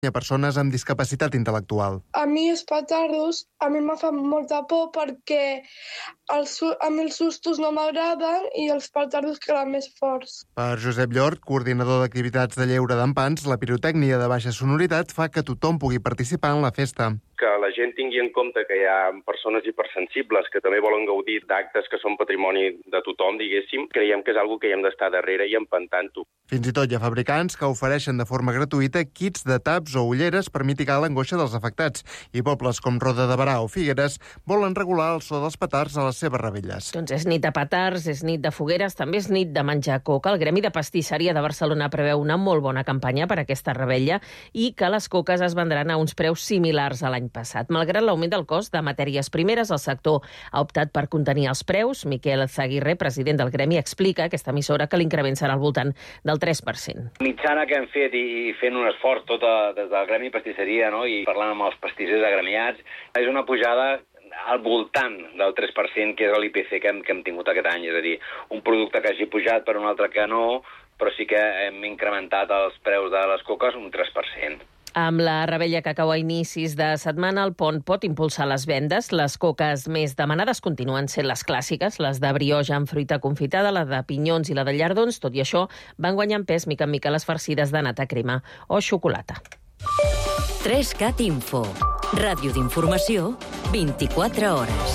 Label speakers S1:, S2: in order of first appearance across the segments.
S1: a persones amb discapacitat intel·lectual.
S2: A mi els petardos, a mi me fan molta por perquè a mi els sustos no m'agraden i els petardos queden més forts.
S1: Per Josep Llort, coordinador d'activitats de lleure d'Empans, la pirotècnia de baixa sonoritat fa que tothom pugui participar en la festa.
S3: Que la gent tingui en compte que hi ha persones hipersensibles que també volen gaudir d'actes que són patrimoni de tothom, diguéssim, creiem que és algo que hi hem d'estar darrere i empantant-ho.
S1: Fins i tot hi ha fabricants que ofereixen de forma gratuïta kits de taps o ulleres per mitigar l'angoixa dels afectats. I pobles com Roda de Berà o Figueres volen regular el so dels petards a les seves revetlles.
S4: Doncs és nit de petards, és nit de fogueres, també és nit de menjar coca. El Gremi de Pastisseria de Barcelona preveu una molt bona campanya per a aquesta revetlla i que les coques es vendran a uns preus similars a l'any passat. Malgrat l'augment del cost de matèries primeres, el sector ha optat per contenir els preus. Miquel Zaguirre, president del Gremi, explica a aquesta emissora que l'increment serà al voltant del 3%.
S5: Mitjana que hem fet i fent un esforç des del Gremi Pastisseria, no? I parlant amb els pastissers agremiats, és una pujada al voltant del 3%, que és l'IPC que hem tingut aquest any. És a dir, un producte que hagi pujat per un altre que no, però sí que hem incrementat els preus de les coques un 3%.
S4: Amb la revetlla que cau a inicis de setmana, el pont pot impulsar les vendes. Les coques més demanades continuen sent les clàssiques, les de brioix amb fruita confitada, la de pinyons i la de llardons. Tot i això, van guanyant pes mica en mica les farcides de nata crema o xocolata.
S6: 3CAT Info. Ràdio d'informació, 24 hores.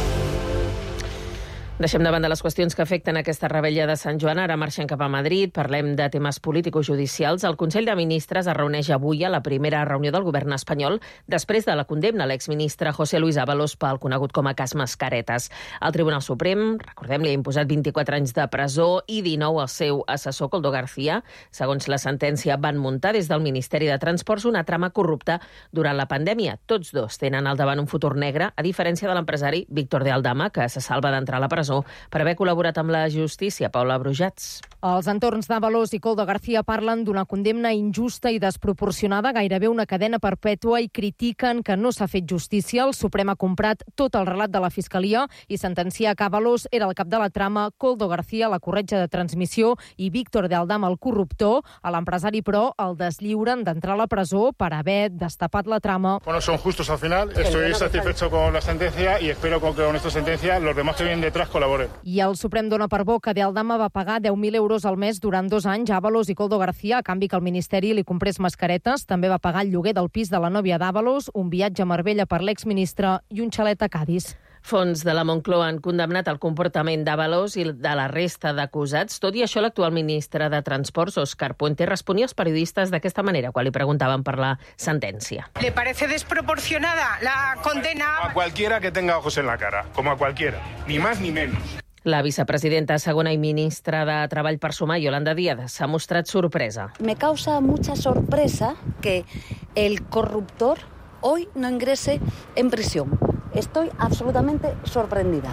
S4: Deixem de banda les qüestions que afecten aquesta revetlla de Sant Joan. Ara marxem cap a Madrid. Parlem de temes político-judicials. El Consell de Ministres es reuneix avui a la primera reunió del govern espanyol després de la condemna a l'exministre José Luis Ábalos pel conegut com a cas Mascaretes. El Tribunal Suprem, recordem, li ha imposat 24 anys de presó i 19 al seu assessor Koldo García. Segons la sentència, van muntar des del Ministeri de Transports una trama corrupta durant la pandèmia. Tots dos tenen al davant un futur negre, a diferència de l'empresari Víctor de Aldama, que se salva d'entrar a la presó per haver col·laborat amb la justícia. Paula Brujats.
S7: Els entorns d'Ábalos i Koldo García parlen d'una condemna injusta i desproporcionada, gairebé una cadena perpètua, i critiquen que no s'ha fet justícia. El Suprem ha comprat tot el relat de la Fiscalia i sentencia que Ábalos era el cap de la trama, Koldo García la corretja de transmissió i Víctor de Aldama el corruptor. A l'empresari, però, el deslliuren d'entrar a la presó per haver destapat la trama.
S8: Bueno, son justos al final. Estoy satisfecho con la sentencia y espero que con esta sentencia los demás que vienen detrás colaboren.
S7: I el Suprem dona per bo que de Aldama va pagar 10.000 euros al mes durant 2 anys a Ábalos i Koldo García a canvi que el Ministeri li comprés mascaretes. També va pagar el lloguer del pis de la nòvia d'Ábalos, un viatge a Marbella per l'exministre i un xalet a Cadis.
S4: Fons de la Moncloa han condemnat el comportament d'Ábalos i de la resta d'acusats. Tot i això, l'actual ministre de Transports, Óscar Puente, responia als periodistes d'aquesta manera quan li preguntaven per la sentència.
S9: ¿Le parece desproporcionada la condena?
S8: A cualquiera que tenga ojos en la cara, como a cualquiera, ni más ni menos.
S4: La vicepresidenta segona i ministra de Treball per Sumar, Yolanda Díaz, s'ha mostrat sorpresa.
S10: Me causa mucha sorpresa que el corruptor hoy no ingrese en prisión. Estoy absolutamente sorprendida.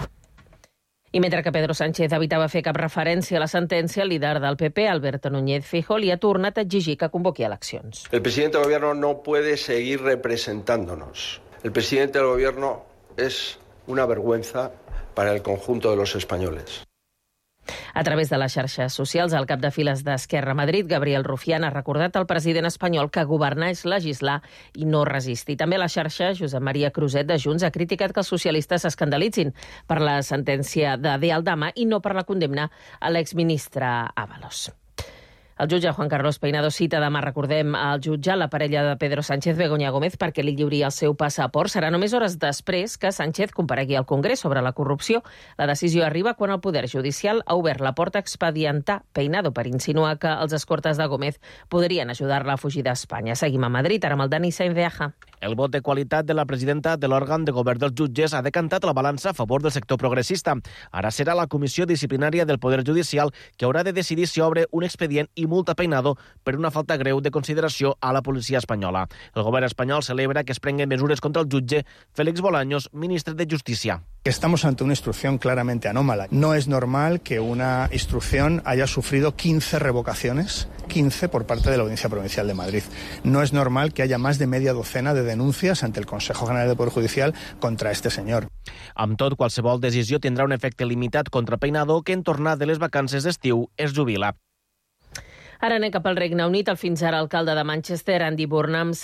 S4: I mentre que Pedro Sánchez evitava fer cap referència a la sentència, el líder del PP, Alberto Núñez Feijóo, li ha tornat a exigir que convoqui eleccions.
S11: El presidente del gobierno no puede seguir representándonos. El presidente del gobierno es una vergüenza para el conjunto de los españoles.
S4: A través de les xarxes socials, el cap de files d'Esquerra a Madrid, Gabriel Rufián, ha recordat al president espanyol que governar és legislar i no resistir. També a la xarxa, Josep Maria Cruzet de Junts ha criticat que els socialistes s'escandalitzin per la sentència de Aldama i no per la condemna a l'exministre Ábalos. El jutge Juan Carlos Peinado cita demà, recordem, al jutjar la parella de Pedro Sánchez, Begoña Gómez, perquè li lliuri el seu passaport. Serà només hores després que Sánchez comparegui al Congrés sobre la corrupció. La decisió arriba quan el Poder Judicial ha obert la porta a expedientar Peinado per insinuar que els escortes de Gómez podrien ajudar-la a fugir d'Espanya. Seguim a Madrid, ara amb el Dani Sainz de Aja.
S12: El vot de qualitat de la presidenta de l'òrgan de govern dels jutges ha decantat la balança a favor del sector progressista. Ara serà la Comissió Disciplinària del Poder Judicial que haurà de decidir si obre un expedient i multa Peinado per una falta greu de consideració a la policia espanyola. El govern espanyol celebra que es prenguen mesures contra el jutge Félix Bolaños, ministre de Justícia.
S13: Estamos ante una instrucción claramente anómala. No es normal que una instrucción haya sufrido 15 revocaciones, 15 por parte de la Audiencia Provincial de Madrid. No es normal que haya más de media docena de denuncias ante el Consejo General del Poder Judicial contra este señor.
S12: Amb tot, qualsevol decisió tindrà un efecte limitat contra Peinado, que en tornar de les vacances d'estiu es jubila.
S4: Ara anem cap al Regne Unit. El fins ara alcalde de Manchester, Andy Burnham,